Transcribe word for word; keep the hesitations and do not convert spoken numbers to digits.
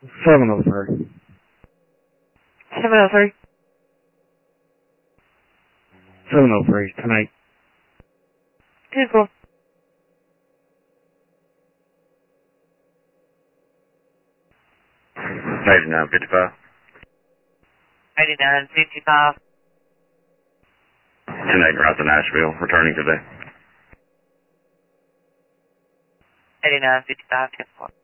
seven oh three. seven oh three. seven oh three, tonight. Two four. eighty-nine fifty-five. eighty-nine fifty-five. ten eight route to Nashville, returning today. eighty-nine fifty-five, ten four.